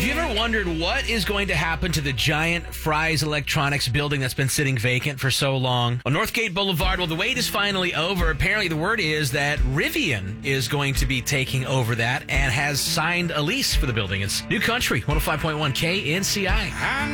Have you ever wondered what is going to happen to the giant Fry's Electronics building that's been sitting vacant for so long? On Northgate Boulevard, well, the wait is finally over. Apparently, the word is that Rivian is going to be taking over that and has signed a lease for the building. It's New Country, 105.1 KNCI.